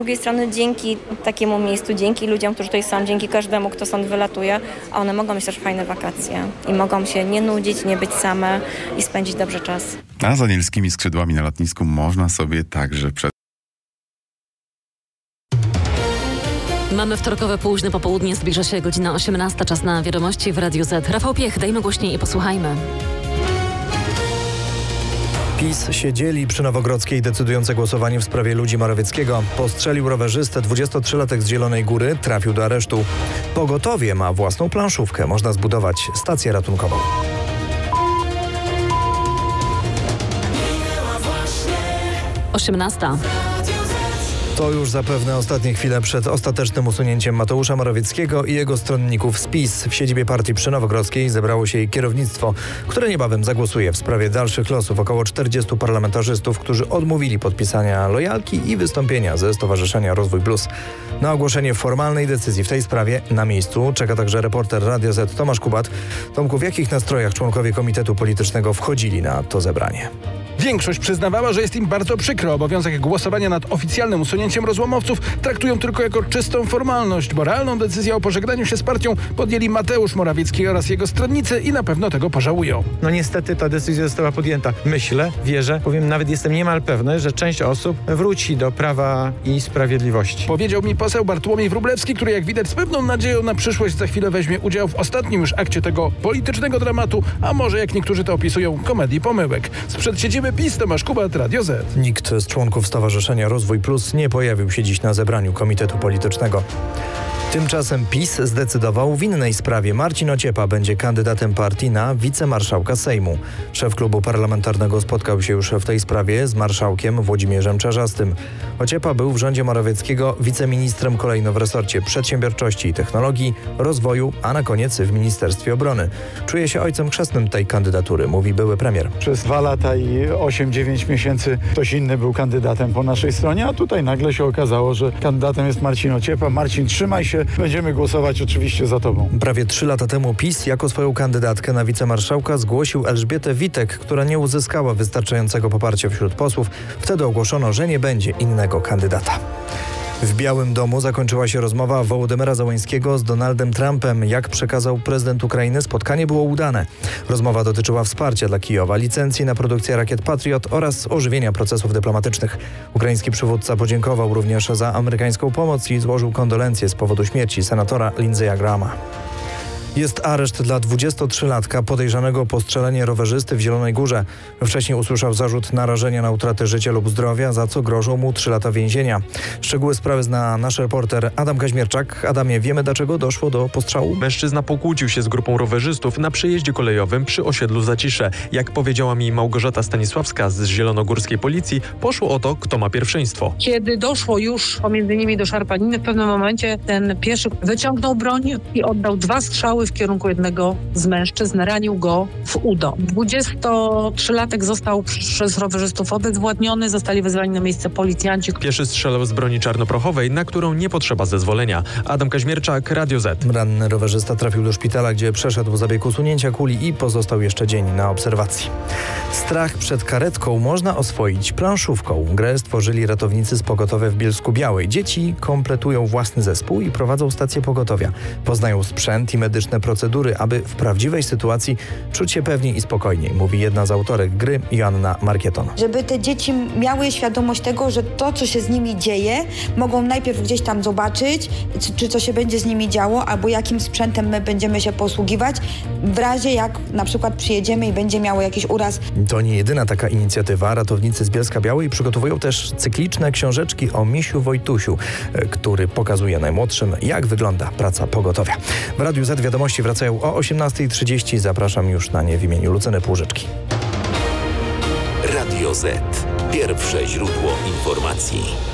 Z drugiej strony dzięki takiemu miejscu, dzięki ludziom, którzy tutaj są, dzięki każdemu, kto stąd wylatuje, one mogą mieć też fajne wakacje i mogą się nie nudzić, nie być same i spędzić dobrze czas. A z anielskimi skrzydłami na lotnisku można sobie także Mamy wtorkowe późne popołudnie, zbliża się godzina 18, czas na wiadomości w Radiu Z. Rafał Piech, dajmy głośniej i posłuchajmy. PiS się dzieli przy Nowogrodzkiej. Decydujące głosowanie w sprawie Ludzi Morawieckiego. Postrzelił rowerzystę. 23-latek z Zielonej Góry trafił do aresztu. Pogotowie ma własną planszówkę. Można zbudować stację ratunkową. Osiemnasta. To już zapewne ostatnie chwile przed ostatecznym usunięciem Mateusza Morawieckiego i jego stronników z PiS. W siedzibie partii przy Nowogrodzkiej zebrało się jej kierownictwo, które niebawem zagłosuje w sprawie dalszych losów około 40 parlamentarzystów, którzy odmówili podpisania lojalki i wystąpienia ze Stowarzyszenia Rozwój Plus. Na ogłoszenie formalnej decyzji w tej sprawie na miejscu czeka także reporter Radio Z Tomasz Kubat. Tomku, w jakich nastrojach członkowie Komitetu Politycznego wchodzili na to zebranie? Większość przyznawała, że jest im bardzo przykro. Obowiązek głosowania nad oficjalnym usunięciem rozłamowców traktują tylko jako czystą formalność, bo realną decyzję o pożegnaniu się z partią podjęli Mateusz Morawiecki oraz jego stronnicy i na pewno tego pożałują. No niestety ta decyzja została podjęta. Myślę, wierzę, powiem, nawet jestem niemal pewny, że część osób wróci do Prawa i Sprawiedliwości. Powiedział mi poseł Bartłomiej Wróblewski, który jak widać z pewną nadzieją na przyszłość za chwilę weźmie udział w ostatnim już akcie tego politycznego dramatu, a może jak niektórzy to opisują, komedii pomyłek. Sprzed siedziby PiS, Tomasz Kubat, Radio Z. Nikt z członków Stowarzyszenia Rozwój Plus nie pojawił się dziś na zebraniu Komitetu Politycznego. Tymczasem PiS zdecydował w innej sprawie. Marcin Ociepa będzie kandydatem partii na wicemarszałka Sejmu. Szef klubu parlamentarnego spotkał się już w tej sprawie z marszałkiem Włodzimierzem Czarzastym. Ociepa był w rządzie Morawieckiego wiceministrem kolejno w resorcie przedsiębiorczości i technologii, rozwoju, a na koniec w Ministerstwie Obrony. Czuje się ojcem chrzestnym tej kandydatury, mówi były premier. Przez 2 lata i 8-9 miesięcy ktoś inny był kandydatem po naszej stronie, a tutaj nagle się okazało, że kandydatem jest Marcin Ociepa. Marcin, trzymaj się. Będziemy głosować oczywiście za tobą. Prawie 3 lata temu PiS jako swoją kandydatkę na wicemarszałka zgłosił Elżbietę Witek, która nie uzyskała wystarczającego poparcia wśród posłów. Wtedy ogłoszono, że nie będzie innego kandydata. W Białym Domu zakończyła się rozmowa Wołodymyra Zełenskiego z Donaldem Trumpem. Jak przekazał prezydent Ukrainy, spotkanie było udane. Rozmowa dotyczyła wsparcia dla Kijowa, licencji na produkcję rakiet Patriot oraz ożywienia procesów dyplomatycznych. Ukraiński przywódca podziękował również za amerykańską pomoc i złożył kondolencje z powodu śmierci senatora Lindsey'a Grahama. Jest areszt dla 23-latka podejrzanego o postrzelenie rowerzysty w Zielonej Górze. Wcześniej usłyszał zarzut narażenia na utratę życia lub zdrowia, za co grożą mu 3 lata więzienia. Szczegóły sprawy zna nasz reporter Adam Kaźmierczak. Adamie, wiemy, dlaczego doszło do postrzału? Mężczyzna pokłócił się z grupą rowerzystów na przejeździe kolejowym przy osiedlu Zacisze. Jak powiedziała mi Małgorzata Stanisławska z zielonogórskiej policji, poszło o to, kto ma pierwszeństwo. Kiedy doszło już pomiędzy nimi do szarpaniny, w pewnym momencie ten pieszy wyciągnął broń i oddał 2 strzały w kierunku jednego z mężczyzn, ranił go w udo. 23-latek został przez rowerzystów obezwładniony, zostali wezwani na miejsce policjanci. Pieszy strzelał z broni czarnoprochowej, na którą nie potrzeba zezwolenia. Adam Kaźmierczak, Radio Z. Ranny rowerzysta trafił do szpitala, gdzie przeszedł zabieg usunięcia kuli i pozostał jeszcze dzień na obserwacji. Strach przed karetką można oswoić planszówką. Grę stworzyli ratownicy z pogotowia w Bielsku-Białej. Dzieci kompletują własny zespół i prowadzą stację pogotowia. Poznają sprzęt i medyczne procedury, aby w prawdziwej sytuacji czuć się pewniej i spokojniej, mówi jedna z autorek gry, Joanna Markieton. Żeby te dzieci miały świadomość tego, że to, co się z nimi dzieje, mogą najpierw gdzieś tam zobaczyć, czy co się będzie z nimi działo, albo jakim sprzętem my będziemy się posługiwać, w razie jak na przykład przyjedziemy i będzie miało jakiś uraz. To nie jedyna taka inicjatywa. Ratownicy z Bielska-Białej przygotowują też cykliczne książeczki o misiu Wojtusiu, który pokazuje najmłodszym, jak wygląda praca pogotowia. W Radiu Z wiadomości wracają o 18:30. Zapraszam już na nie w imieniu Lucyny Płużyczki. Radio Z. Pierwsze źródło informacji.